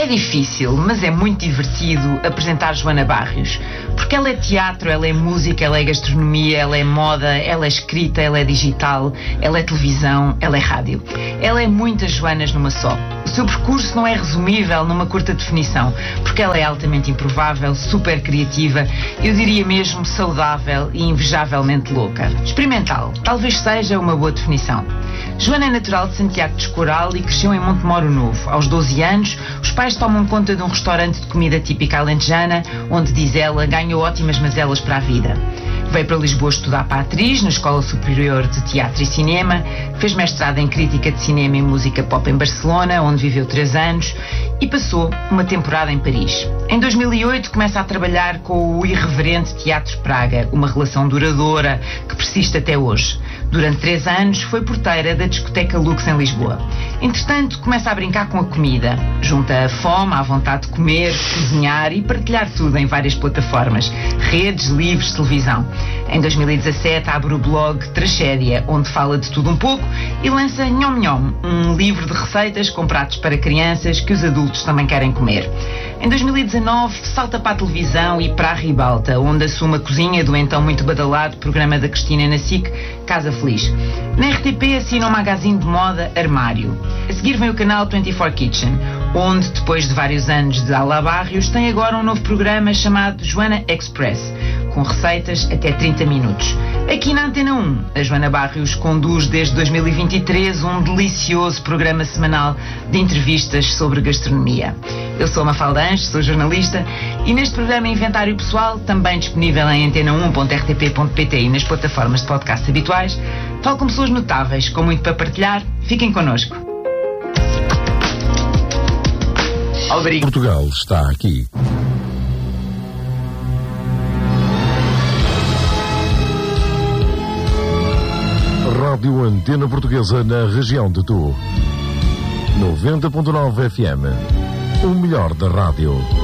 É difícil, mas é muito divertido apresentar Joana Barrios, porque ela é teatro, ela é música, ela é gastronomia, ela é moda, ela é escrita, ela é digital, ela é televisão, ela é rádio. Ela é muitas Joanas numa só. O seu percurso não é resumível numa curta definição, porque ela é altamente improvável, super criativa, eu diria mesmo saudável e invejavelmente louca. Experimental, talvez seja uma boa definição. Joana é natural de Santiago de Escoral e cresceu em Montemoro Novo. Aos 12 anos, os pais tomam conta de um restaurante de comida típica alentejana, onde, diz ela, ganhou ótimas mazelas para a vida. Veio para Lisboa estudar para atriz na Escola Superior de Teatro e Cinema, fez mestrado em Crítica de Cinema e Música Pop em Barcelona, onde viveu 3 anos, e passou uma temporada em Paris. Em 2008 começa a trabalhar com o irreverente Teatro Praga, uma relação duradoura que persiste até hoje. Durante 3 anos foi porteira da discoteca Lux em Lisboa. Entretanto, começa a brincar com a comida. Junta a fome à vontade de comer, cozinhar e partilhar tudo em várias plataformas. Redes, livros, televisão. Em 2017 abre o blog Tragédia, onde fala de tudo um pouco e lança Nhom Nhom, um livro de receitas com pratos para crianças que os adultos também querem comer. Em 2019 salta para a televisão e para a Ribalta, onde assume a cozinha do então muito badalado programa da Cristina na SIC, Casa Feliz. Na RTP assina um magazine de moda Armário. A seguir vem o canal 24 Kitchen, onde, depois de vários anos de Alá Barrios, tem agora um novo programa chamado Joana Express, com receitas até 30 minutos. Aqui na Antena 1, a Joana Barrios conduz desde 2023 um delicioso programa semanal de entrevistas sobre gastronomia. Eu sou Mafalda Anjos, sou jornalista, e neste programa Inventário Pessoal, também disponível em antena1.rtp.pt e nas plataformas de podcast habituais, falo com pessoas notáveis, com muito para partilhar. Fiquem connosco. Obrigado. Portugal está aqui. Rádio Antena Portuguesa na região de Tu. 90.9 FM. O melhor da rádio.